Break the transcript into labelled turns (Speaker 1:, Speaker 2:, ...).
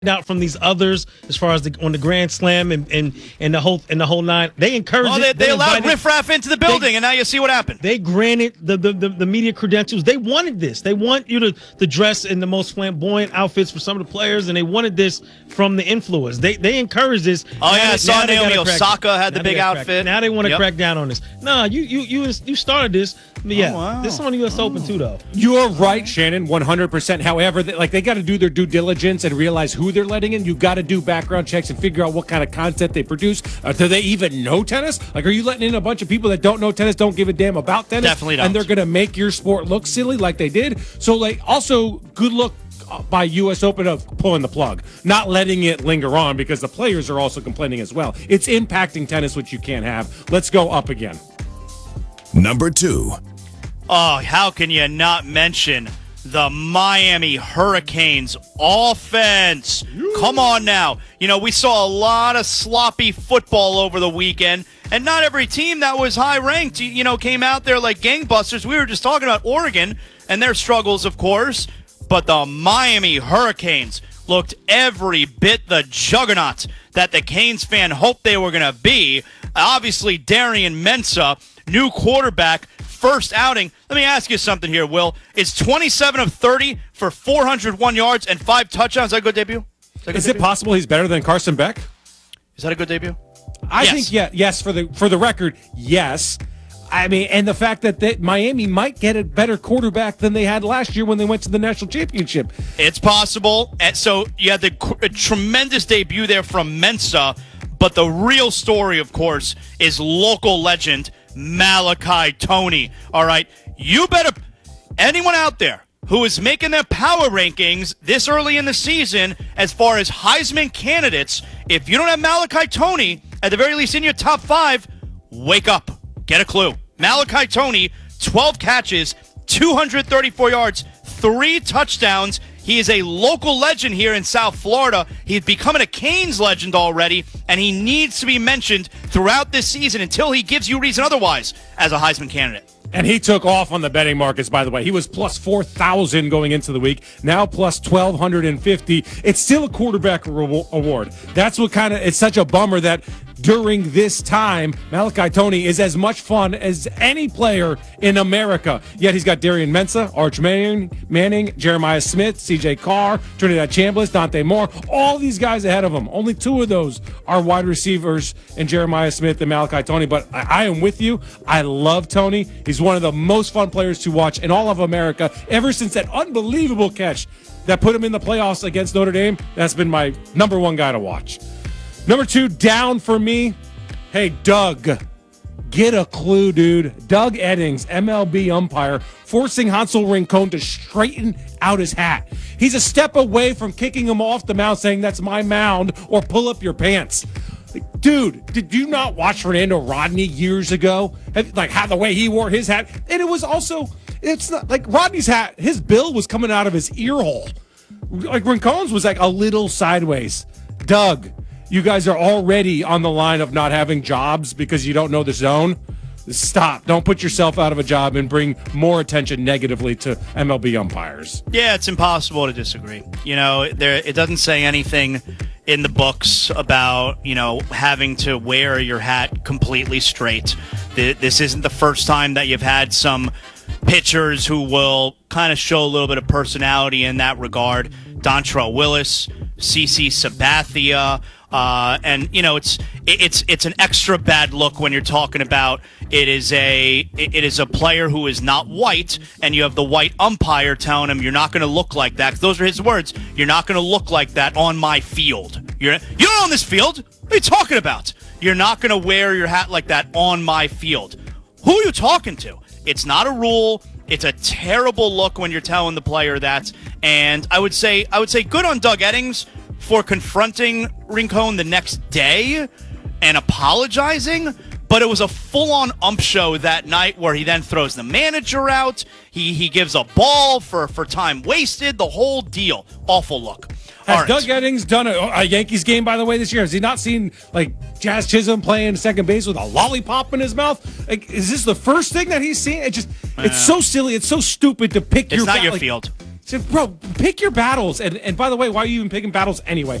Speaker 1: out from these others as far as on the Grand Slam and the whole nine. They encouraged
Speaker 2: they allowed riffraff into the building, and now you see what happened.
Speaker 1: They granted the media credentials. They wanted this. They want you to dress in the most flamboyant outfits for some of the players, and they wanted this from the influencers. They encouraged this.
Speaker 2: Oh yeah, I saw Naomi Osaka had the big outfit.
Speaker 1: Now they want to crack down on this. No, you started this. Yeah, this is on the U.S. Open too, though.
Speaker 3: You're right, Shannon, 100%. However, they got to do their due diligence and realize who they're letting in. You got to do background checks and figure out what kind of content they produce. Do they even know tennis? Like, are you letting in a bunch of people that don't know tennis, don't give a damn about tennis?
Speaker 2: Definitely don't.
Speaker 3: And they're going to make your sport look silly like they did? So, also, good luck by U.S. Open of pulling the plug, not letting it linger on because the players are also complaining as well. It's impacting tennis, which you can't have. Let's go up again.
Speaker 4: Number 2.
Speaker 2: Oh, how can you not mention the Miami Hurricanes offense? Come on now. We saw a lot of sloppy football over the weekend, and not every team that was high-ranked, came out there like gangbusters. We were just talking about Oregon and their struggles, of course, but the Miami Hurricanes looked every bit the juggernaut that the Canes fan hoped they were going to be. Obviously, Darian Mensah, new quarterback, first outing. Let me ask you something here, Will. Is 27 of 30 for 401 yards and 5 touchdowns? Is that a good debut?
Speaker 3: Is it possible he's better than Carson Beck?
Speaker 2: Is that a good debut?
Speaker 3: I think yes. For the record, yes. I mean, and the fact that Miami might get a better quarterback than they had last year when they went to the national championship.
Speaker 2: It's possible. And so you had a tremendous debut there from Mensah, but the real story, of course, is local legend Malachi Toney. All right, you better, anyone out there who is making their power rankings this early in the season as far as Heisman candidates, if you don't have Malachi Toney, at the very least in your top 5, wake up. Get a clue. Malachi Toney, 12 catches, 234 yards, 3 touchdowns. He is a local legend here in South Florida. He's becoming a Canes legend already, and he needs to be mentioned throughout this season until he gives you reason otherwise as a Heisman candidate.
Speaker 3: And he took off on the betting markets, by the way. He was plus 4,000 going into the week, now plus 1,250. It's still a quarterback award. That's what it's such a bummer that during this time, Malachi Toney is as much fun as any player in America. Yet he's got Darian Mensah, Arch Manning, Jeremiah Smith, C.J. Carr, Trinidad Chambliss, Dante Moore, all these guys ahead of him. Only 2 of those are wide receivers in Jeremiah Smith and Malachi Toney. But I am with you. I love Toney. He's one of the most fun players to watch in all of America ever since that unbelievable catch that put him in the playoffs against Notre Dame. That's been my number 1 guy to watch. Number 2, down for me. Hey, Doug, get a clue, dude. Doug Eddings, MLB umpire, forcing Hansel Rincon to straighten out his hat. He's a step away from kicking him off the mound, saying, "That's my mound," or "Pull up your pants." Dude, did you not watch Fernando Rodney years ago? How the way he wore his hat? And it was also, it's not like Rodney's hat, his bill was coming out of his ear hole. Like Rincon's was a little sideways. Doug, you guys are already on the line of not having jobs because you don't know the zone. Stop. Don't put yourself out of a job and bring more attention negatively to MLB umpires.
Speaker 2: Yeah, it's impossible to disagree. It doesn't say anything in the books about, having to wear your hat completely straight. This isn't the first time that you've had some pitchers who will kind of show a little bit of personality in that regard. Dontrelle Willis, CC Sabathia, and it's an extra bad look when you're talking about it is a player who is not white, and you have the white umpire telling him you're not going to look like that. 'Cause those are his words. You're not going to look like that on my field. You don't own this field. What are you talking about? You're not going to wear your hat like that on my field. Who are you talking to? It's not a rule. It's a terrible look when you're telling the player that. And I would say good on Doug Eddings for confronting Rincon the next day and apologizing, but it was a full-on ump show that night where he then throws the manager out. He gives a ball for time wasted, the whole deal. Awful look.
Speaker 3: Has Doug Eddings done a Yankees game, by the way, this year? Has he not seen, Jazz Chisholm playing second base with a lollipop in his mouth? Is this the first thing that he's seen? It's so silly. It's so stupid to pick your guy.
Speaker 2: It's not your field.
Speaker 3: So, bro, pick your battles. And by the way, why are you even picking battles anyway?